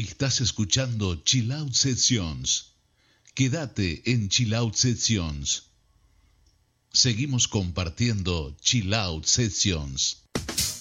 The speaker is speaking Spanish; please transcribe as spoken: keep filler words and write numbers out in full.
Estás escuchando Chill Out Sessions. Quédate en Chill Out Sessions. Seguimos compartiendo Chill Out Sessions.